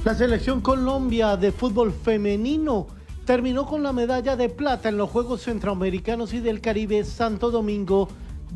La selección Colombia de fútbol femenino terminó con la medalla de plata en los Juegos Centroamericanos y del Caribe Santo Domingo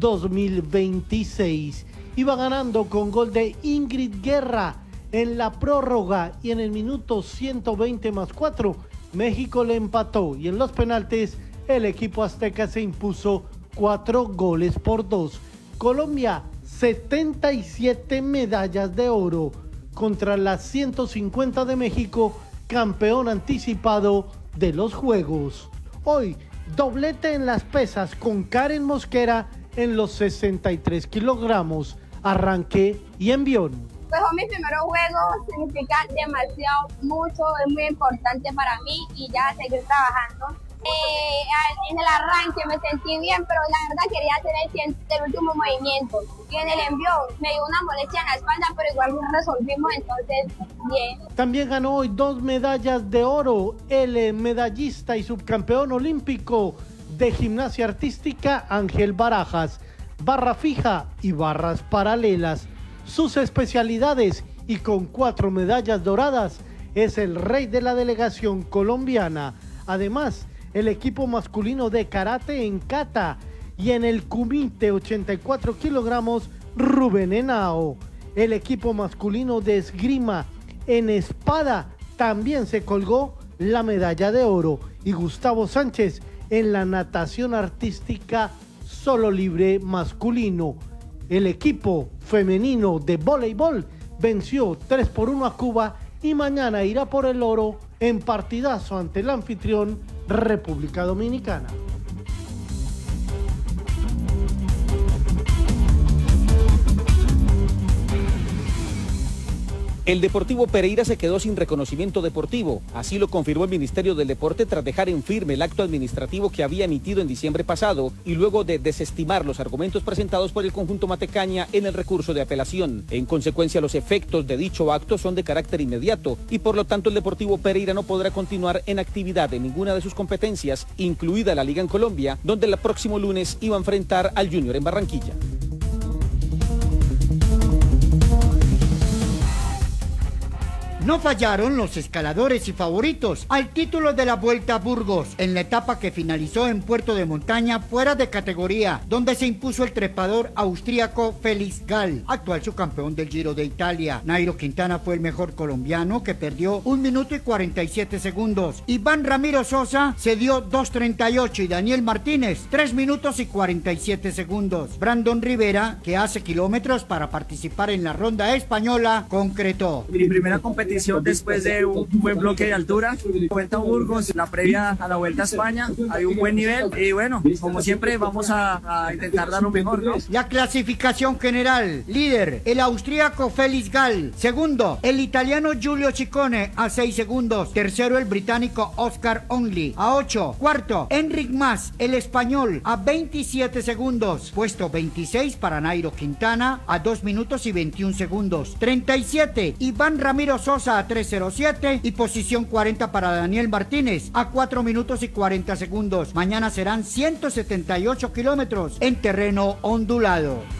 2026. Iba ganando con gol de Ingrid Guerra en la prórroga y en el minuto 120+4 México le empató y en los penaltis el equipo azteca se impuso 4-2. Colombia 77 medallas de oro contra las 150 de México, campeón anticipado de los Juegos. Hoy, doblete en las pesas con Karen Mosquera en los 63 kilogramos, arranque y envión. Pues mi primer juego significa demasiado, mucho, es muy importante para mí y ya seguir trabajando. En el arranque me sentí bien, pero la verdad quería hacer el último movimiento. Y en el envío me dio una molestia en la espalda, pero igual resolvimos, entonces bien. También ganó hoy 2 medallas de oro el medallista y subcampeón olímpico de gimnasia artística Ángel Barajas, barra fija y barras paralelas. Sus especialidades y con 4 medallas doradas es el rey de la delegación colombiana. Además, el equipo masculino de karate en kata y en el kumite 84 kilogramos Rubén Henao. El equipo masculino de esgrima en espada también se colgó la medalla de oro y Gustavo Sánchez en la natación artística solo libre masculino. El equipo femenino de voleibol venció 3-1 a Cuba y mañana irá por el oro en partidazo ante el anfitrión República Dominicana. El Deportivo Pereira se quedó sin reconocimiento deportivo, así lo confirmó el Ministerio del Deporte tras dejar en firme el acto administrativo que había emitido en diciembre pasado y luego de desestimar los argumentos presentados por el conjunto Matecaña en el recurso de apelación. En consecuencia, los efectos de dicho acto son de carácter inmediato y por lo tanto el Deportivo Pereira no podrá continuar en actividad en ninguna de sus competencias, incluida la Liga en Colombia, donde el próximo lunes iba a enfrentar al Junior en Barranquilla. No fallaron los escaladores y favoritos al título de la Vuelta a Burgos, en la etapa que finalizó en Puerto de Montaña fuera de categoría, donde se impuso el trepador austríaco Felix Gall, actual subcampeón del Giro de Italia. Nairo Quintana fue el mejor colombiano, que perdió 1 minuto y 47 segundos. Iván Ramiro Sosa se dio 2:38 y Daniel Martínez 3 minutos y 47 segundos. Brandon Rivera, que hace kilómetros para participar en la ronda española, concretó. Mi primera competición después de un buen bloque de altura, Vuelta a Burgos, la previa a la Vuelta a España, hay un buen nivel y bueno, como siempre vamos a intentar dar lo mejor, ¿no? La clasificación general: líder, el austríaco Felix Gall; segundo, el italiano Giulio Ciccone a 6 segundos; tercero, el británico Oscar Onley a 8; cuarto, Enric Mas, el español, a 27 segundos; puesto 26 para Nairo Quintana a 2 minutos y 21 segundos; 37, Iván Ramiro Sosa a 3:07 y posición 40 para Daniel Martínez a 4 minutos y 40 segundos. Mañana serán 178 kilómetros en terreno ondulado.